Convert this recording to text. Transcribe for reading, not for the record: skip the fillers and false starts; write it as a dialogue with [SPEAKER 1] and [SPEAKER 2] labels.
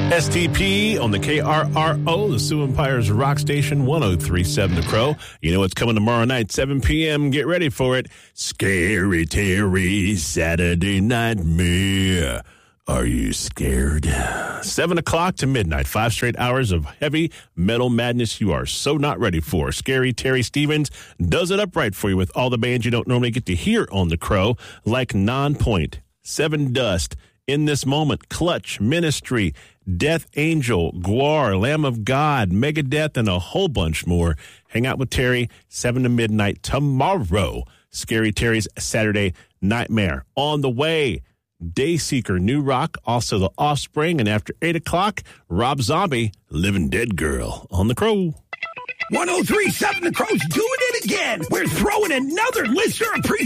[SPEAKER 1] STP on the KRRO, the Sioux Empire's rock station, 103.7 The Crow. You know what's coming tomorrow night, 7 p.m. Get ready for it. Scary Terry, Saturday Nightmare. Are you scared? 7 o'clock to midnight, 5 straight hours of heavy metal madness you are so not ready for. Scary Terry Stevens does it up right for you with all the bands you don't normally get to hear on The Crow, like Nonpoint, Seven Dust, In This Moment, Clutch, Ministry, Death Angel, Gwar, Lamb of God, Megadeth, and a whole bunch more. Hang out with Terry, 7 to midnight tomorrow. Scary Terry's Saturday Nightmare. On the way, Dayseeker, New Rock, also The Offspring, and after 8 o'clock, Rob Zombie, Living Dead Girl on The Crow.
[SPEAKER 2] 103.7 The Crow's doing it again. We're throwing another listener appreciation